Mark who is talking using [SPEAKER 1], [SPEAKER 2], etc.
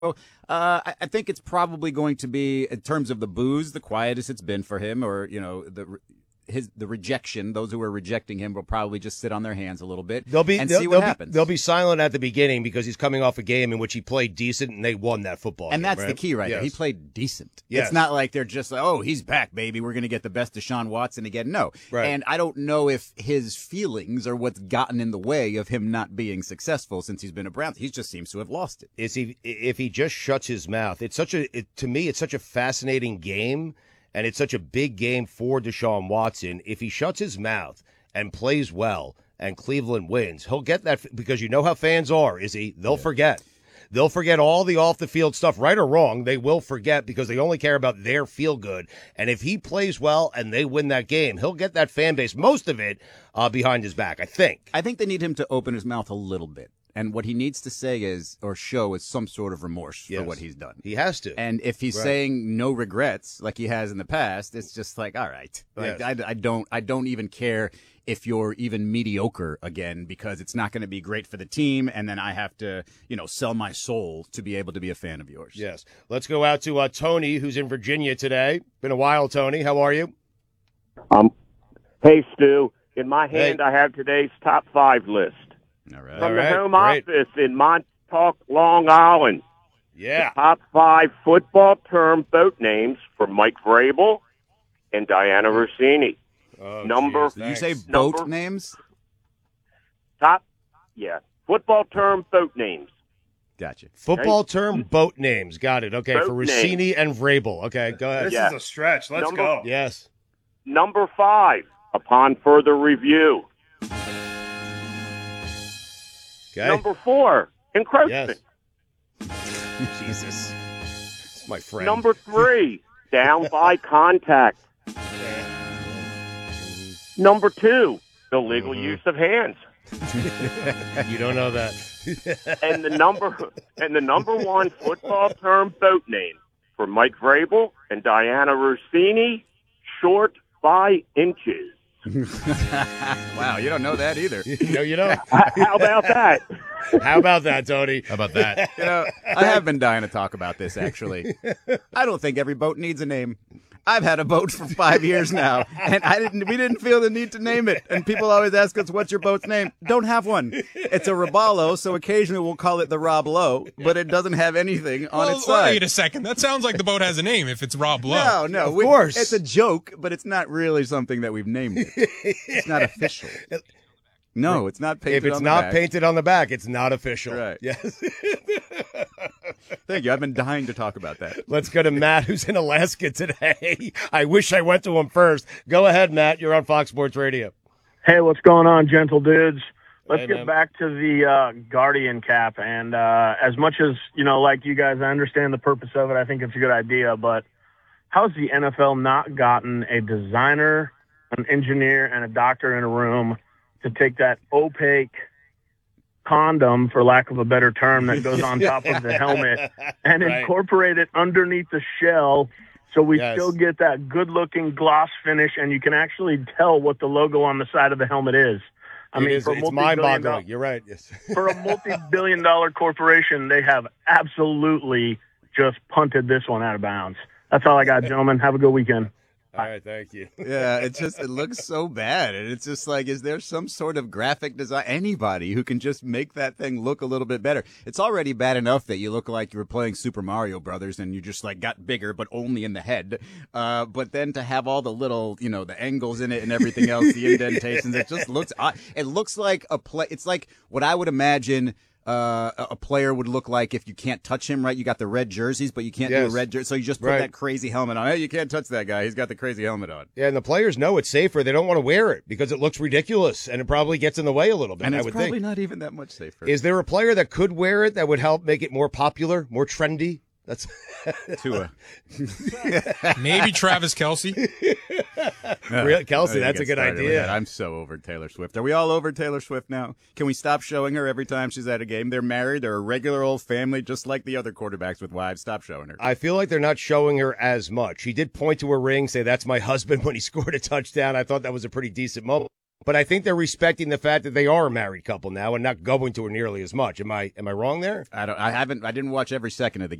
[SPEAKER 1] I think it's probably going to be, in terms of the boos, the quietest it's been for him, or the rejection. Those who are rejecting him will probably just sit on their hands a little bit and see what happens.
[SPEAKER 2] They'll be silent at the beginning because he's coming off a game in which he played decent and they won that football game.
[SPEAKER 1] And that's
[SPEAKER 2] right?
[SPEAKER 1] the key right
[SPEAKER 2] Yes.
[SPEAKER 1] there. He played decent.
[SPEAKER 2] Yes.
[SPEAKER 1] It's not like they're just like, oh, he's back, baby. We're going to get the best Deshaun Watson again. No.
[SPEAKER 2] Right.
[SPEAKER 1] And I don't know if his feelings are what's gotten in the way of him not being successful since he's been a Brown. He just seems to have lost it.
[SPEAKER 2] If he just shuts his mouth, to me, it's such a fascinating game. And it's such a big game for Deshaun Watson. If he shuts his mouth and plays well and Cleveland wins, he'll get that because you know how fans are, They'll forget. They'll forget all the off-the-field stuff, right or wrong. They will forget because they only care about their feel-good. And if he plays well and they win that game, he'll get that fan base, most of it, behind his back, I think.
[SPEAKER 1] I think they need him to open his mouth a little bit. And what he needs to say is some sort of remorse for what he's done.
[SPEAKER 2] He has to.
[SPEAKER 1] And if he's saying no regrets like he has in the past, it's just like, all right. Like I don't even care if you're even mediocre again because it's not going to be great for the team. And then I have to, sell my soul to be able to be a fan of yours.
[SPEAKER 2] Yes. Let's go out to Tony, who's in Virginia today. Been a while, Tony. How are you?
[SPEAKER 3] Hey, Stu. In my hand, I have today's top 5 list.
[SPEAKER 1] All right.
[SPEAKER 3] From the home office in Montauk, Long Island.
[SPEAKER 2] Yeah.
[SPEAKER 3] The top 5 football term boat names for Mike Vrabel and Diana Rossini.
[SPEAKER 2] Oh,
[SPEAKER 1] Did you say boat names?
[SPEAKER 3] Football term boat names.
[SPEAKER 1] Gotcha.
[SPEAKER 2] Football term boat names. Got it. Okay,
[SPEAKER 3] boat
[SPEAKER 2] for Rossini and Vrabel. Okay, go ahead.
[SPEAKER 4] This is a stretch. Let's go.
[SPEAKER 2] Yes.
[SPEAKER 3] Number 5, upon further review.
[SPEAKER 2] Okay.
[SPEAKER 3] Number 4, encroachment.
[SPEAKER 2] Yes. Jesus. It's my friend.
[SPEAKER 3] Number 3, down by contact. Number 2, illegal use of hands.
[SPEAKER 2] You don't know that.
[SPEAKER 3] and the number 1 football term boat name for Mike Vrabel and Diana Rossini, short by inches.
[SPEAKER 1] Wow, you don't know that either.
[SPEAKER 2] No, you don't.
[SPEAKER 3] How about that?
[SPEAKER 2] How about that, Tony?
[SPEAKER 1] How about that? I have been dying to talk about this, actually. I don't think every boat needs a name. I've had a boat for 5 years now, and we didn't feel the need to name it. And people always ask us, what's your boat's name? Don't have one. It's a Robalo, so occasionally we'll call it the Rob Lowe, but it doesn't have anything on its side.
[SPEAKER 4] Wait a second. That sounds like the boat has a name if it's Rob Lowe.
[SPEAKER 1] No,
[SPEAKER 2] of course.
[SPEAKER 1] It's a joke, but it's not really something that we've named it. It's not official. No, it's not painted on the back.
[SPEAKER 2] If it's not painted on the back, it's not official.
[SPEAKER 1] Right.
[SPEAKER 2] Yes.
[SPEAKER 1] Thank you. I've been dying to talk about that.
[SPEAKER 2] Let's go to Matt, who's in Alaska today. I wish I went to him first. Go ahead, Matt. You're on Fox Sports Radio.
[SPEAKER 5] Hey, what's going on, gentle dudes? Let's get back to the Guardian cap. And as much as, like you guys, I understand the purpose of it. I think it's a good idea. But how's the NFL not gotten a designer, an engineer, and a doctor in a room to take that opaque condom, for lack of a better term, that goes on top of the helmet and incorporate it underneath the shell so we still get that good-looking gloss finish and you can actually tell what the logo on the side of the helmet is.
[SPEAKER 2] It's mind-boggling. You're right. Yes.
[SPEAKER 5] For a multi-billion-dollar corporation, they have absolutely just punted this one out of bounds. That's all I got, gentlemen. Have a good weekend.
[SPEAKER 2] All right, thank you.
[SPEAKER 1] Yeah, it looks so bad. And it's just like, is there some sort of graphic design, anybody who can just make that thing look a little bit better? It's already bad enough that you look like you were playing Super Mario Brothers and you just like got bigger, but only in the head. But then to have all the little, the angles in it and everything else, the indentations, it just looks odd. It looks like it's like what I would imagine a player would look like if you can't touch him, right? You got the red jerseys, but you can't do a red jersey. So you just put that crazy helmet on. Hey, you can't touch that guy. He's got the crazy helmet on.
[SPEAKER 2] Yeah, and the players know it's safer. They don't want to wear it because it looks ridiculous, and it probably gets in the way a little bit,
[SPEAKER 1] and
[SPEAKER 2] I would think.
[SPEAKER 1] It's probably not even that much safer.
[SPEAKER 2] Is there a player that could wear it that would help make it more popular, more trendy? That's
[SPEAKER 1] Tua.
[SPEAKER 4] Maybe Travis Kelce.
[SPEAKER 2] Kelce, that's a good idea.
[SPEAKER 1] I'm so over Taylor Swift. Are we all over Taylor Swift now? Can we stop showing her every time she's at a game? They're married. They're a regular old family, just like the other quarterbacks with wives. Stop showing her.
[SPEAKER 2] I feel like they're not showing her as much. She did point to her ring, say, that's my husband when he scored a touchdown. I thought that was a pretty decent moment. But I think they're respecting the fact that they are a married couple now and not going to her nearly as much. Am I wrong there?
[SPEAKER 1] I didn't watch every second of the